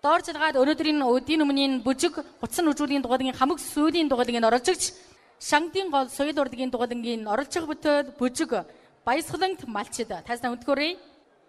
Доор жигаад өнөөдрийн өдийн өмнгийн бүжиг гуцсан үжүүлийн дугааргийн хамаг сүйлийн дугааргийн оролцогч Шангдын гол соёл урлагийн дугааргийн оролцох бүтээл бүжиг Баясгалант малчид тайзнаа өндгөрье.